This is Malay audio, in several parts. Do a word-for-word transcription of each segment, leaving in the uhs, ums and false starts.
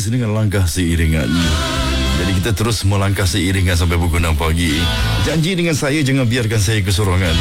Hafiz dengan langkah seiringan. Jadi kita terus melangkah seiringan sampai pukul enam pagi. Janji dengan saya, jangan biarkan saya kesorongan.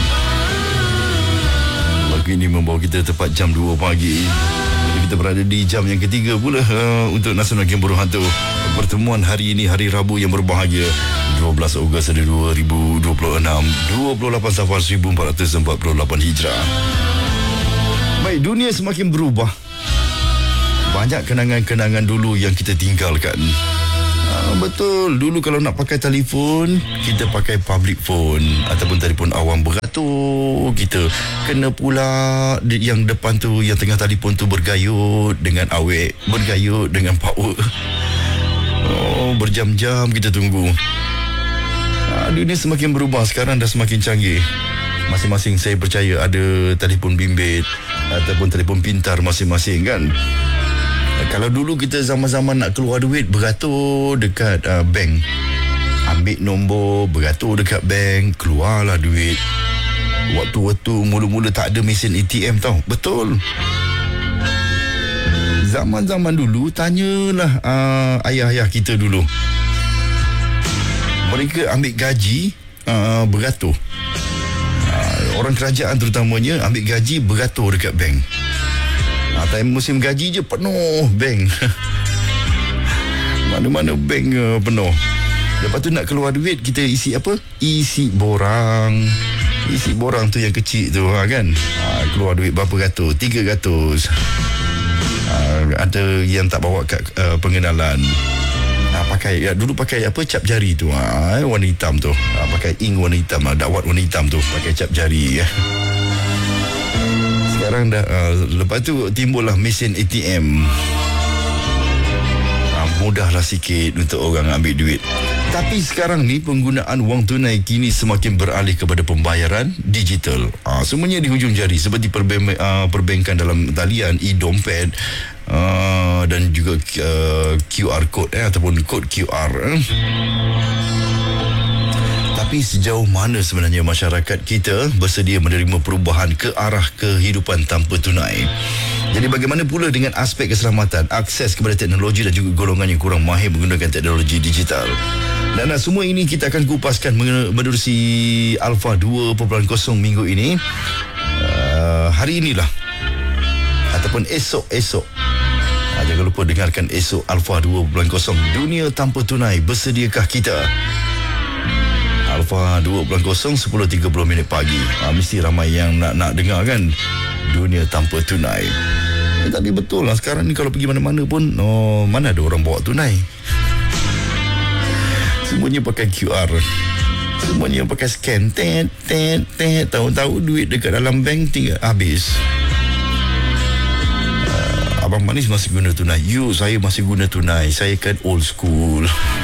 Lagu ini membawa kita tepat jam dua pagi. Jadi kita berada di jam yang ketiga pula uh, untuk Nasional Game Burung Hantu. Pertemuan hari ini, hari Rabu yang berbahagia, dua belas Ogos dua ribu dua puluh enam, dua puluh lapan Safar seribu empat ratus empat puluh lapan Hijrah. Baik, dunia semakin berubah. Banyak kenangan-kenangan dulu yang kita tinggalkan. Ah, betul, dulu kalau nak pakai telefon, kita pakai public phone ataupun telefon awam beratur. Kita kena pula yang depan tu, yang tengah telefon tu bergayut dengan awek, bergayut dengan power. Oh, berjam-jam kita tunggu. Ah, dunia semakin berubah, sekarang dah semakin canggih. Masing-masing saya percaya ada telefon bimbit ataupun telefon pintar masing-masing kan. Kalau dulu kita zaman-zaman nak keluar duit, beratur dekat uh, bank, ambil nombor, beratur dekat bank, keluarlah duit. Waktu-waktu mula-mula tak ada mesin A T M tau. Betul. Zaman-zaman dulu, tanyalah uh, ayah-ayah kita dulu. Mereka ambil gaji uh, beratur. uh, Orang kerajaan terutamanya ambil gaji beratur dekat bank. Ha, time musim gaji je penuh bank. Mana-mana bank uh, penuh. Lepas tu nak keluar duit, kita isi apa? Isi borang. Isi borang tu yang kecil tu ha, kan. Ha, keluar duit berapa ratus? Tiga ratus. Ha, ada yang tak bawa kad uh, pengenalan. Ha, pakai ya, dulu pakai apa? Cap jari tu. Ha, warna hitam tu. Ha, pakai ink warna hitam. Ha, dakwat warna hitam tu. Pakai cap jari. Ya. Sekarang dah uh, lepas tu timbullah mesin A T M. uh, Mudahlah sikit untuk orang ambil duit. Tapi sekarang ni penggunaan wang tunai kini semakin beralih kepada pembayaran digital. uh, Semuanya di hujung jari, seperti perbank, uh, perbankan dalam talian, e-dompet, uh, dan juga uh, Q R code eh, ataupun kod Q R eh. Tapi sejauh mana sebenarnya masyarakat kita bersedia menerima perubahan ke arah kehidupan tanpa tunai? Jadi bagaimana pula dengan aspek keselamatan, akses kepada teknologi dan juga golongan yang kurang mahir menggunakan teknologi digital? Dan semua ini kita akan kupaskan menerusi Alpha dua titik kosong minggu ini. Uh, hari inilah ataupun esok-esok. Uh, jangan lupa dengarkan esok Alpha dua titik kosong, dunia tanpa tunai, bersediakah kita? Alpha dua titik kosong, sepuluh tiga puluh minit pagi. ha, Mesti ramai yang nak nak dengar kan, dunia tanpa tunai. eh, Tapi betul lah, sekarang ni kalau pergi mana-mana pun, oh, mana ada orang bawa tunai. Semuanya pakai Q R. Semuanya pakai scan. Tet, tet, tet. Tahu-tahu duit dekat dalam bank tinggal habis. uh, Abang Manis masih guna tunai. You, saya masih guna tunai. Saya kan old school.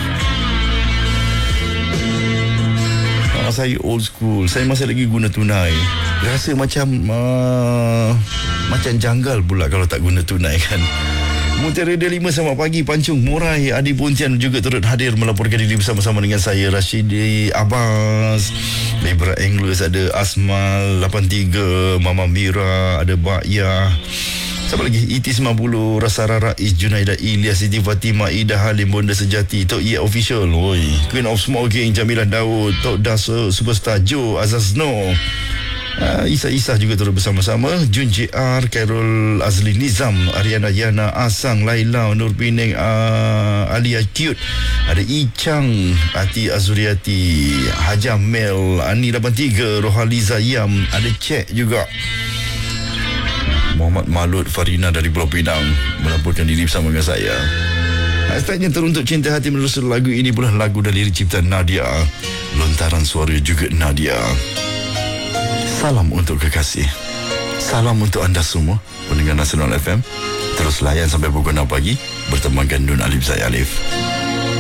Saya old school. Saya masih lagi guna tunai. Rasa macam uh, macam janggal pula kalau tak guna tunai kan. Mutia Radio lima, selamat pagi. Pancung Murai Adi Pontian juga turut hadir melaporkan diri bersama-sama dengan saya, Rashidi Abbas. Libra Anglers ada Asmal lapan tiga, Mama Mira, ada Ba'yah. Siapa lagi? E T sembilan puluh, Rasara Rais, Junaidah Ilyas, Siti Fatimah, Ida Halim, Bonda Sejati, Tok Ye Official, oi, Queen of Smoking, Jamilah Daud, Tok Das, Superstar Joe, Azaz No, uh, Isa-Isa juga turut bersama-sama, Jun J R, Carol Azli Nizam, Ariana Yana, Asang, Laila, Nur Pineng, uh, Alia Cute, ada I Chang, Ati Azuriati, Hajah Mel, Ani lapan tiga, Rohaliza Yam, ada Cek juga. Muhammad Malut Farina dari Pulau Pinang melaporkan diri bersama dengan saya. Hashtagnya teruntuk cinta hati menerusi lagu ini pula lagu dari lirik ciptaan Nadia. Lontaran suara juga Nadia. Salam untuk kekasih. Salam untuk anda semua pendengar Nasional F M. Terus layan sampai pukul enam pagi bertemankan Nun Alif saya Alif.